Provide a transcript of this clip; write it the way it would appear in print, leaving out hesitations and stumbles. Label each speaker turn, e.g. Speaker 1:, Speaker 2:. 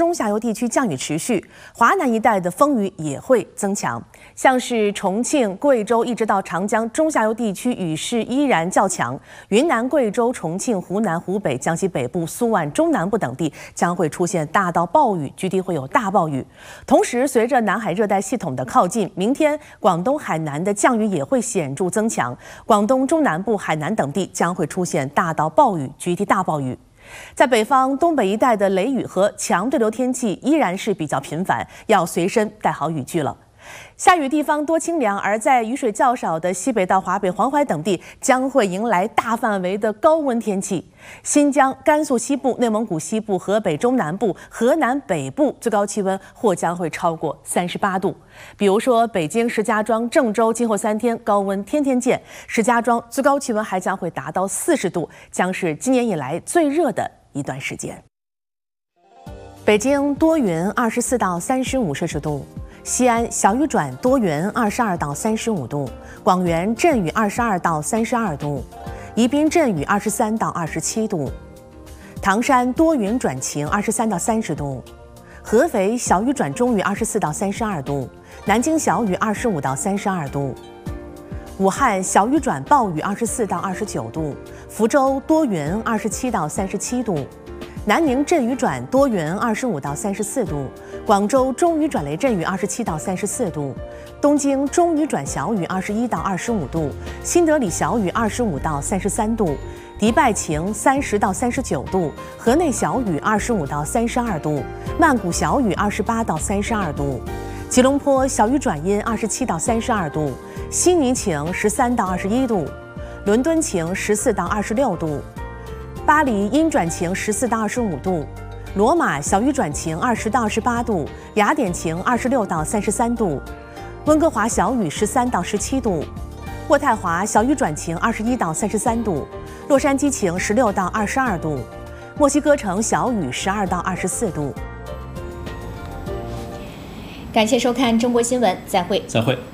Speaker 1: 中下游地区降雨持续，华南一带的风雨也会增强。像是重庆、贵州一直到长江中下游地区雨势依然较强，云南、贵州、重庆、湖南、湖北、江西北部、苏皖中南部等地将会出现大到暴雨，局地会有大暴雨。同时，随着南海热带系统的靠近，明天广东、海南的降雨也会显著增强，广东中南部、海南等地将会出现大到暴雨，局地大暴雨。在北方、东北一带的雷雨和强对流天气依然是比较频繁，要随身带好雨具了。下雨地方多清凉，而在雨水较少的西北到华北、黄淮等地将会迎来大范围的高温天气。新疆、甘肃西部、内蒙古西部、河北中南部、河南北部最高气温或将会超过38度。比如说，北京、石家庄、郑州今后3天高温天天见，石家庄最高气温还将会达到40度，将是今年以来最热的一段时间。北京多云，24到35摄氏度。西安小雨转多云，22到35度；广元阵雨22到32度；宜宾阵雨23到27度；唐山多云转晴，23到30度；合肥小雨转中雨，24到32度；南京小雨25到32度；武汉小雨转暴雨，24到29度；福州多云，27到37度；南宁阵雨转多云，25到34度；广州中雨转雷阵雨，27到34度；东京中雨转小雨，21到25度；新德里小雨，25到33度；迪拜晴，30到39度；河内小雨，25到32度；曼谷小雨，28到32度；吉隆坡小雨转阴，27到32度；悉尼晴，13到21度；伦敦晴，14到26度；巴黎阴转晴，14到25度；罗马小雨转晴，20到28度；雅典晴，26到33度；温哥华小雨，13到17度；渥太华小雨转晴，21到33度；洛杉矶晴，16到22度；墨西哥城小雨，12到24度。
Speaker 2: 感谢收看中国新闻，再会。
Speaker 3: 再会。